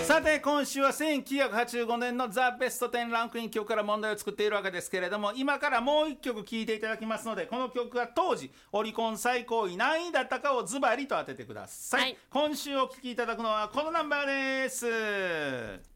さて今週は1985年のザ・ベスト10ランクイン曲から問題を作っているわけですけれども、今からもう1曲聴いていただきますので、この曲が当時オリコン最高位何位だったかをズバリと当ててください、はい、今週お聴きいただくのはこのナンバーです。